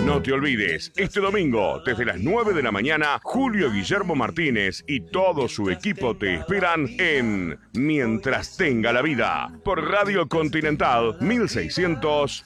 No te olvides, este domingo, desde las 9 de la mañana, Julio Guillermo Martínez y todo su equipo te esperan en Mientras tenga la vida, por Radio Continental 1600